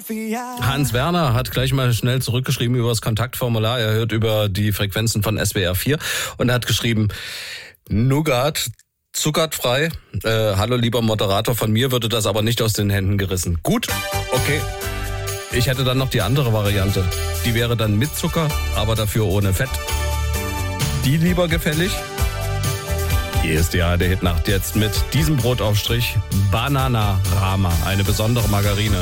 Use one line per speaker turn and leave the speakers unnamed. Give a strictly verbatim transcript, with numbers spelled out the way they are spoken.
Hans Werner hat gleich mal schnell zurückgeschrieben über das Kontaktformular. Er hört über die Frequenzen von S W R vier und er hat geschrieben, Nougat, zuckerfrei. Äh, hallo lieber Moderator, von mir würde das aber nicht aus den Händen gerissen. Gut, okay. Ich hätte dann noch die andere Variante. Die wäre dann mit Zucker, aber dafür ohne Fett. Die lieber gefällig? Hier ist die A R D Hitnacht jetzt mit diesem Brotaufstrich Bananarama, eine besondere Margarine.